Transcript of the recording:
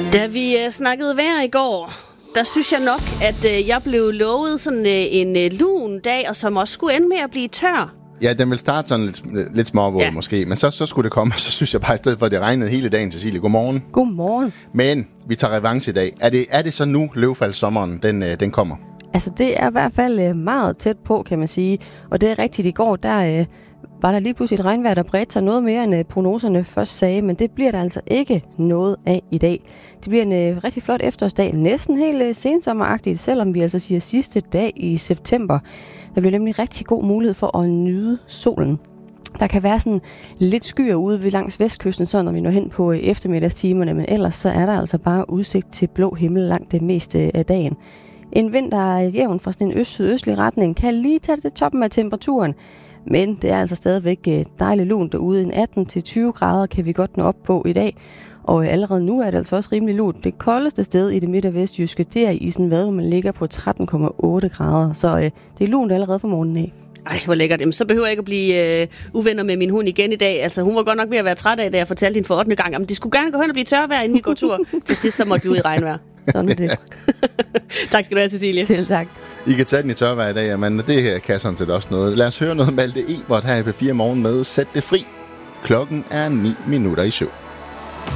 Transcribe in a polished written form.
Da vi snakkede vejr i går, der synes jeg nok, at jeg blev lovet sådan en lun dag, og som også skulle ende med at blive tør. Ja, den vil starte sådan lidt småvåd måske, men så skulle det komme, og så synes jeg bare i stedet for, at det regnede hele dagen, Cecilie. Godmorgen. Godmorgen. Men vi tager revanche i dag. Er det så nu, løvfaldssommeren, den kommer? Altså, det er i hvert fald meget tæt på, kan man sige. Og det er rigtigt, i går, der var der lige pludselig et regnvejr, der bredte sig noget mere, end prognoserne først sagde. Men det bliver der altså ikke noget af i dag. Det bliver en rigtig flot efterårsdag, næsten helt sensommeragtigt, selvom vi altså siger sidste dag i september. Der bliver nemlig rigtig god mulighed for at nyde solen. Der kan være sådan lidt skyer ude ved langs vestkysten, så når vi når hen på eftermiddagstimerne, men ellers så er der altså bare udsigt til blå himmel langt det meste af dagen. En vind, der er jævn fra sådan en øst-sydøstlig retning, kan lige tage det toppen af temperaturen, men det er altså stadigvæk dejligt lunt derude. En 18-20 grader kan vi godt nå op på i dag, og allerede nu er det altså også rimelig lunt. Det koldeste sted i det midt- og vestjyske, det er i Isenvad, hvor man ligger på 13,8 grader, så det er lunt allerede fra morgenen af. Ej, hvor lækkert. Jamen, så behøver jeg ikke at blive uvenner med min hund igen i dag. Altså, hun var godt nok ved at være træt af, da jeg fortalte hende for 8. gang. Jamen, det skulle gerne gå hen og blive tørvejr, inden vi går tur. Til sidst, så måtte vi ud i regnvejr. Sådan er det. Tak skal du have, Cecilie. Selv tak. I kan tage den i tørvejr i dag, men det her kan sådan set også noget. Lad os høre noget Malte Ebert her i P4 Morgen med Sæt det fri. Klokken er 9:09.